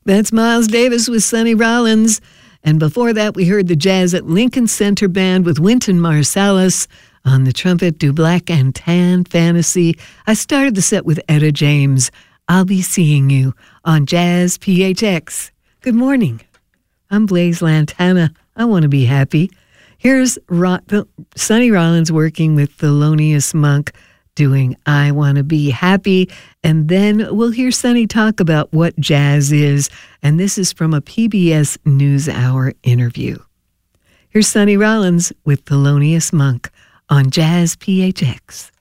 That's Miles Davis with Sonny Rollins. And before that, we heard the Jazz at Lincoln Center Band with Wynton Marsalis on the trumpet, Do Black and Tan Fantasy. I started the set with Etta James, I'll Be Seeing You on Jazz PHX. Good morning. I'm Blaise Lantana. I want to be happy. Here's Sonny Rollins working with Thelonious Monk doing I Want to Be Happy. And then we'll hear Sonny talk about what jazz is. And this is from a PBS NewsHour interview. Here's Sonny Rollins with Thelonious Monk on Jazz PHX.